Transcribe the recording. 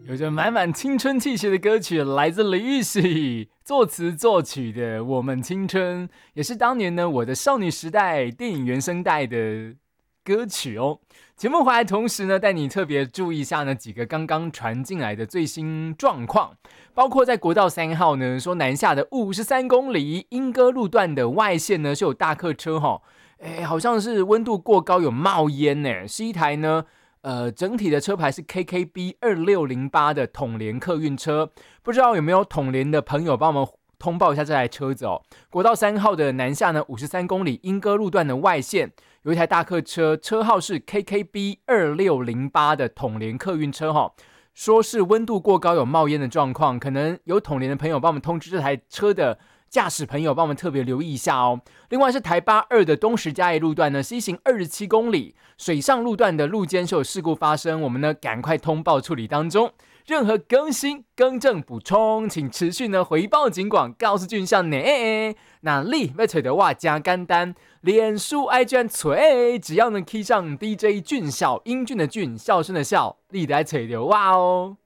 有着满满青春气息的歌曲，来自李玉玺作词作曲的《我们青春》，也是当年呢我的少女时代电影原声带的歌曲哦。节目回来同时呢，带你特别注意一下呢几个刚刚传进来的最新状况，包括在国道3号呢，说南下的53公里莺歌路段的外线呢是有大客车好像是温度过高有冒烟呢，是一台呢。整体的车牌是 KKB 2608的统联客运车，不知道有没有统联的朋友帮我们通报一下这台车子哦。国道3号的南下呢53公里莺歌路段的外线有一台大客车，车号是 KKB 2608的统联客运车说是温度过高有冒烟的状况，可能有统联的朋友帮我们通知这台车的驾驶朋友帮我们特别留意一下哦。另外是台82的东石嘉义路段呢，西行27公里，水上路段的路肩是有事故发生，我们呢赶快通报处理当中。任何更新、更正、补充，请持续呢回报警广，告诉俊相呢。那你要找到我加简单，脸书 IG 找，只要能 key 上 DJ 俊孝，英俊的俊，孝顺的孝，你就来找到我哦。